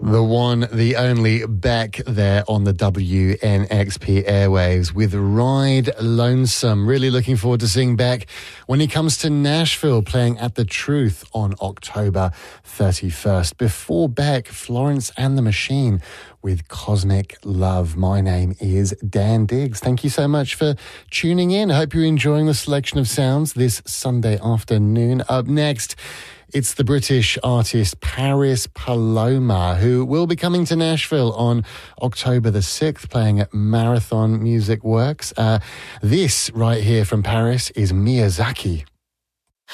The one, the only, back there on the WNXP airwaves with Ride Lonesome. Really looking forward to seeing Beck when he comes to Nashville, playing at The Truth on October 31st. Before Beck, Florence and the Machine with Cosmic Love. My name is Dan Diggs. Thank you so much for tuning in. I hope you're enjoying the selection of sounds this Sunday afternoon. Up next, it's the British artist Paris Paloma, who will be coming to Nashville on October the 6th, playing at Marathon Music Works. This right here from Paris is Miyazaki.